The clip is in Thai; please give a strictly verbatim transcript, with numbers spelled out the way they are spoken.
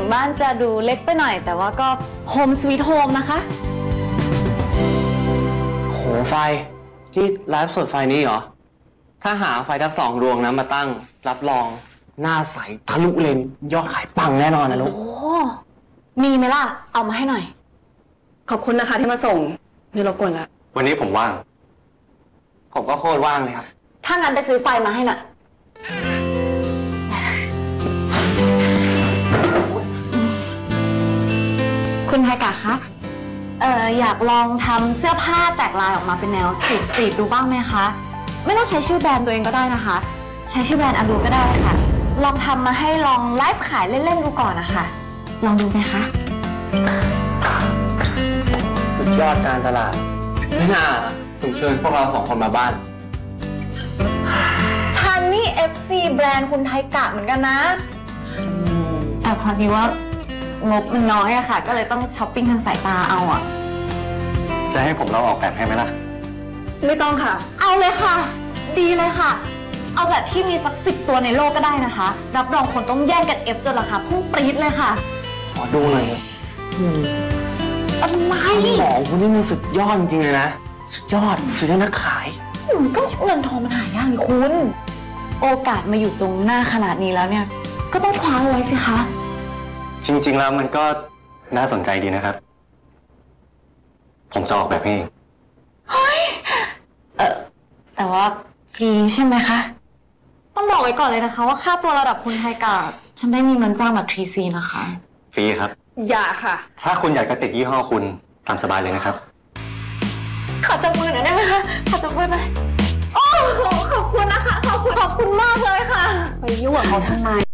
บ้านจะดูเล็กไปหน่อยแต่ว่าก็โฮมสวีทโฮมนะคะโหไฟที่ไลฟ์สดไฟนี้เหรอ ถ้าหาไฟทั้งสองดวงนะมาตั้งรับรองหน้าใสทะลุเลนยอดขายปังแน่นอนนะลูกโอ้มีไหมล่ะเอามาให้หน่อยขอบคุณนะคะที่มาส่งไม่รบกวนละวันนี้ผมว่างผมก็โคตรว่างเลยครับถ้างั้นไปซื้อไฟมาให้หน่อยคุณไทกะคะเอ่ออยากลองทำเสื้อผ้าแตกลายออกมาเป็นแนวสตรีทสตรีทดูบ้างไหมคะไม่ต้องใช้ชื่อแบรนด์ตัวเองก็ได้นะคะใช้ชื่อแบรนด์อลูก็ได้ค่ะลองทำมาให้ลองไลฟ์ขายเล่นๆดูก่อนนะคะลองดูไหมคะสุดยอดการตลาดไม่น่าถึงเชิญพวกเราสองคนมาบ้านฉันนี่ เอฟ ซี แบรนด์คุณไทกะเหมือนกันนะแต่พอดีว่างบมันน้อยอะค่ะก็เลยต้องช้อปปิ้งทางสายตาเอาอะจะให้ผมเราออกแบบให้ไหมล่ะไม่ต้องค่ะเอาเลยค่ะดีเลยค่ะเอาแบบที่มีสักสิบตัวในโลกก็ได้นะคะรับรองคนต้องแย่งกันเอฟจนราคาพุ่งปรี๊ดเลยค่ะขอดูหน่อยอะไรหมอคุณนี่มันสุดยอดจริงเลยนะสุดยอดสุดยอดนักขายก็เงินทองมันหายากนี่คุณโอกาสมาอยู่ตรงหน้าขนาดนี้แล้วเนี่ยก็ต้องคว้าไว้สิคะจริงๆแล้วมันก็น่าสนใจดีนะครับ ผมจะออกแบบให้เองเฮ้ยเออแต่ว่าฟรีใช่ไหมคะต้องบอกไว้ก่อนเลยนะคะว่าค่าตัวระดับคุณไทกะฉันไม่มีเงินจ้างแบบ ทรี ซี นะคะฟรีครับอย่าค่ะถ้าคุณอยากจะติดยี่ห้อคุณตามสบายเลยนะครับขอจับมือหน่อยได้ไหมคะขอจับมือหน่อยโอ้โหขอบคุณนะคะขอบคุณขอบคุณมากเลยค่ะไปยุ่งกับเขาทำไม